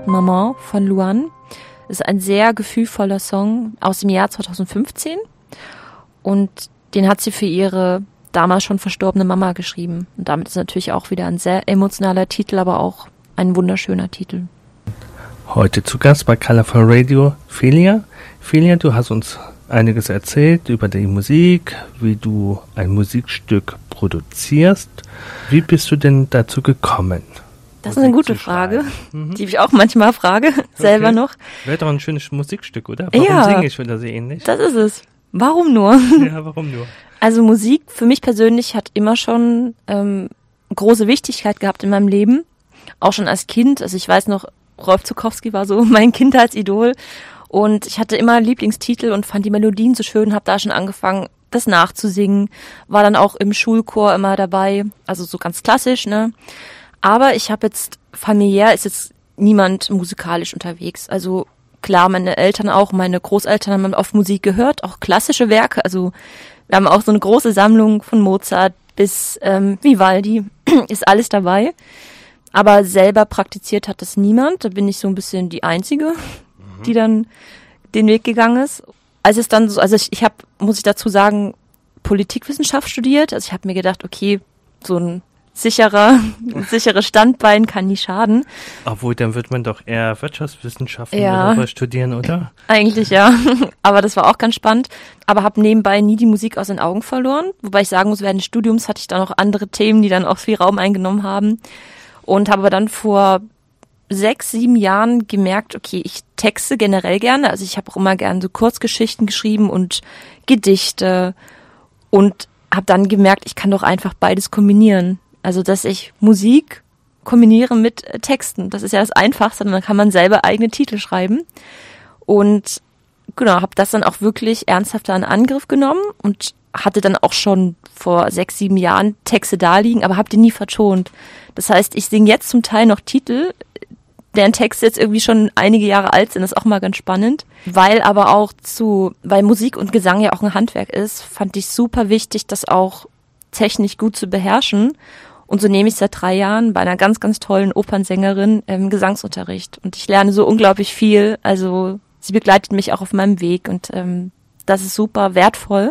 Maman von Luan. Das ist ein sehr gefühlvoller Song aus dem Jahr 2015 und den hat sie für ihre damals schon verstorbene Mama geschrieben. Und damit ist natürlich auch wieder ein sehr emotionaler Titel, aber auch ein wunderschöner Titel. Heute zu Gast bei Colorful Radio Felia. Felia, du hast uns einiges erzählt über die Musik, wie du ein Musikstück produzierst. Wie bist du denn dazu gekommen? Das ist eine gute Frage, die ich auch manchmal frage, selber noch. Wäre doch ein schönes Musikstück, oder? Warum singe ich oder so ähnlich? Das ist es. Warum nur? Ja, warum nur? Also Musik für mich persönlich hat immer schon große Wichtigkeit gehabt in meinem Leben. Auch schon als Kind. Also ich weiß noch, Rolf Zuckowski war so mein Kindheitsidol. Und ich hatte immer Lieblingstitel und fand die Melodien so schön, habe da schon angefangen, das nachzusingen. War dann auch im Schulchor immer dabei. Also so ganz klassisch, ne? Aber ich habe jetzt, familiär ist jetzt niemand musikalisch unterwegs. Also klar, meine Eltern auch, meine Großeltern haben oft Musik gehört, auch klassische Werke. Also wir haben auch so eine große Sammlung von Mozart bis Vivaldi, ist alles dabei. Aber selber praktiziert hat das niemand. Da bin ich so ein bisschen die Einzige, die dann den Weg gegangen ist. Als es dann so, also ich habe, muss ich dazu sagen, Politikwissenschaft studiert. Also ich habe mir gedacht, okay, so ein sicheres Standbein kann nie schaden. Obwohl, dann wird man doch eher Wirtschaftswissenschaften oder was studieren, oder? Eigentlich ja, aber das war auch ganz spannend. Aber habe nebenbei nie die Musik aus den Augen verloren. Wobei ich sagen muss, während des Studiums hatte ich dann noch andere Themen, die dann auch viel Raum eingenommen haben. Und habe aber dann vor 6, 7 Jahren gemerkt, okay, ich texte generell gerne. Also ich habe auch immer gerne so Kurzgeschichten geschrieben und Gedichte. Und habe dann gemerkt, ich kann doch einfach beides kombinieren. Also, dass ich Musik kombiniere mit Texten. Das ist ja das Einfachste. Dann kann man selber eigene Titel schreiben. Und genau, habe das dann auch wirklich ernsthaft in Angriff genommen und hatte dann auch schon vor 6, 7 Jahren Texte da liegen, aber habe die nie vertont. Das heißt, ich singe jetzt zum Teil noch Titel, deren Texte jetzt irgendwie schon einige Jahre alt sind. Das ist auch mal ganz spannend. Weil Musik und Gesang ja auch ein Handwerk ist, fand ich super wichtig, das auch technisch gut zu beherrschen. Und so nehme ich seit 3 Jahren bei einer ganz, ganz tollen Opernsängerin Gesangsunterricht. Und ich lerne so unglaublich viel. Also sie begleitet mich auch auf meinem Weg und das ist super wertvoll.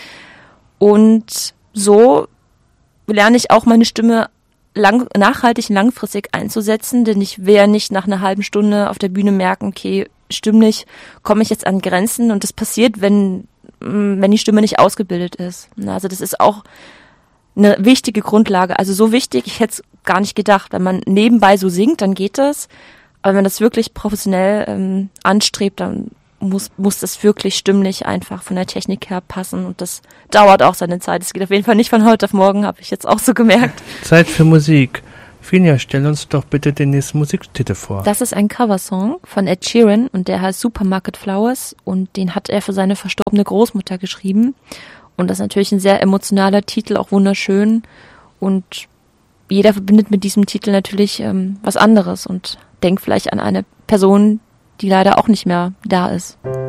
Und so lerne ich auch meine Stimme nachhaltig und langfristig einzusetzen, denn ich will ja nicht nach einer halben Stunde auf der Bühne merken, okay, stimmlich komme ich jetzt an Grenzen und das passiert, wenn die Stimme nicht ausgebildet ist. Also das ist auch eine wichtige Grundlage, also so wichtig, ich hätte es gar nicht gedacht. Wenn man nebenbei so singt, dann geht das, aber wenn man das wirklich professionell anstrebt, dann muss das wirklich stimmlich einfach von der Technik her passen und das dauert auch seine Zeit. Es geht auf jeden Fall nicht von heute auf morgen, habe ich jetzt auch so gemerkt. Zeit für Musik. Finja, stell uns doch bitte den nächsten Musiktitel vor. Das ist ein Coversong von Ed Sheeran und der heißt Supermarket Flowers und den hat er für seine verstorbene Großmutter geschrieben. Und das ist natürlich ein sehr emotionaler Titel, auch wunderschön. Und jeder verbindet mit diesem Titel natürlich was anderes und denkt vielleicht an eine Person, die leider auch nicht mehr da ist.